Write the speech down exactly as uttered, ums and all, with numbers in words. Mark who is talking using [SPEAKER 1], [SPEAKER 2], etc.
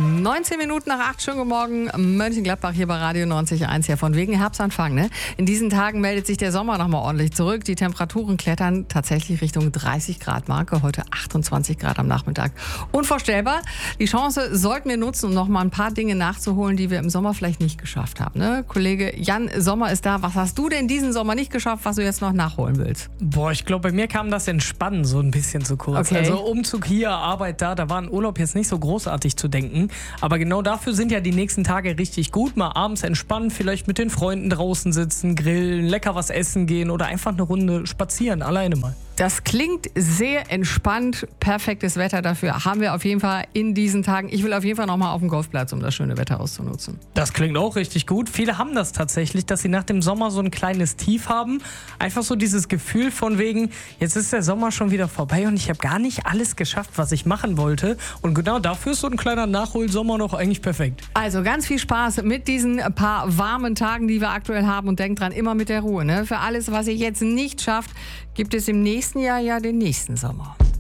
[SPEAKER 1] neunzehn Minuten nach acht, schönen guten Morgen, Mönchengladbach hier bei Radio neunzig Komma eins, ja von wegen Herbstanfang. Ne? In diesen Tagen meldet sich der Sommer nochmal ordentlich zurück. Die Temperaturen klettern tatsächlich Richtung dreißig Grad Marke, heute achtundzwanzig Grad am Nachmittag. Unvorstellbar. Die Chance sollten wir nutzen, um noch mal ein paar Dinge nachzuholen, die wir im Sommer vielleicht nicht geschafft haben. Ne? Kollege Jan Sommer ist da. Was hast du denn diesen Sommer nicht geschafft, was du jetzt noch nachholen willst?
[SPEAKER 2] Boah, ich glaube, bei mir kam das Entspannen so ein bisschen zu kurz.
[SPEAKER 1] Okay.
[SPEAKER 2] Also Umzug hier, Arbeit da, da war ein Urlaub jetzt nicht so großartig zu denken. Aber genau dafür sind ja die nächsten Tage richtig gut. Mal abends entspannen, vielleicht mit den Freunden draußen sitzen, grillen, lecker was essen gehen oder einfach eine Runde spazieren, alleine mal.
[SPEAKER 1] Das klingt sehr entspannt. Perfektes Wetter dafür haben wir auf jeden Fall in diesen Tagen. Ich will auf jeden Fall noch mal auf den Golfplatz, um das schöne Wetter auszunutzen.
[SPEAKER 2] Das klingt auch richtig gut. Viele haben das tatsächlich, dass sie nach dem Sommer so ein kleines Tief haben. Einfach so dieses Gefühl von wegen, jetzt ist der Sommer schon wieder vorbei und ich habe gar nicht alles geschafft, was ich machen wollte. Und genau dafür ist so ein kleiner Nachholsommer noch eigentlich perfekt.
[SPEAKER 1] Also ganz viel Spaß mit diesen paar warmen Tagen, die wir aktuell haben. Und denkt dran, immer mit der Ruhe. Ne? Für alles, was ihr jetzt nicht schafft, gibt es im nächsten Jahr ja den nächsten Sommer.